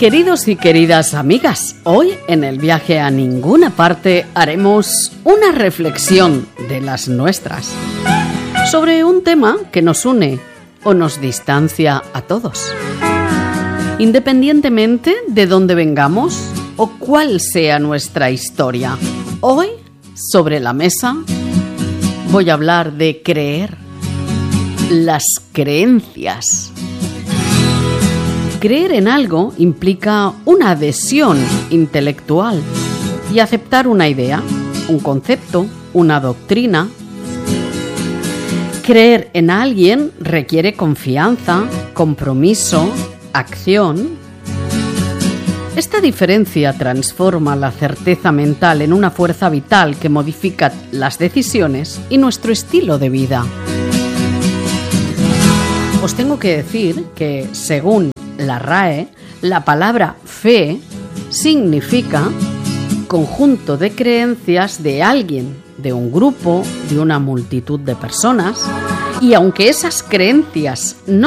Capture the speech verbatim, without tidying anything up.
Queridos y queridas amigas, hoy en el viaje a ninguna parte haremos una reflexión de las nuestras sobre un tema que nos une o nos distancia a todos, independientemente de dónde vengamos o cuál sea nuestra historia. Hoy, sobre la mesa, voy a hablar de creer, las creencias. Creer en algo implica una adhesión intelectual y aceptar una idea, un concepto, una doctrina. Creer en alguien requiere confianza, compromiso, acción. Esta diferencia transforma la certeza mental en una fuerza vital que modifica las decisiones y nuestro estilo de vida. Os tengo que decir que, según la R A E, la palabra fe significa conjunto de creencias de alguien, de un grupo, de una multitud de personas, y aunque esas creencias no